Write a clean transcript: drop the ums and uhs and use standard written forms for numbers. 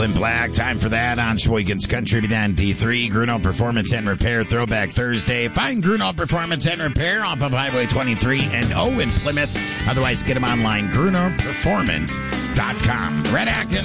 Clint Black, time for that on Sheboygan's Country Beyond D3. Grunow Performance and Repair Throwback Thursday. Find Grunow Performance and Repair off of Highway 23 and in Plymouth. Otherwise, get them online, GrunowPerformance.com. Red Atkins.